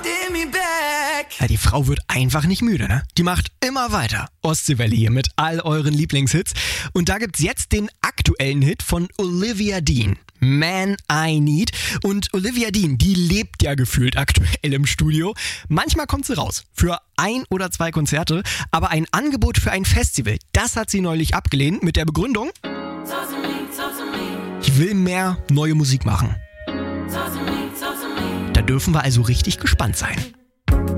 Ja, die Frau wird einfach nicht müde, ne? Die macht immer weiter. Ostseewelle hier mit all euren Lieblingshits. Und da gibt's jetzt den aktuellen Hit von Olivia Dean. Man I Need. Und Olivia Dean, die lebt ja gefühlt aktuell im Studio. Manchmal kommt sie raus für 1 oder 2 Konzerte, aber ein Angebot für ein Festival, das hat sie neulich abgelehnt mit der Begründung: Ich will mehr neue Musik machen. Da dürfen wir also richtig gespannt sein.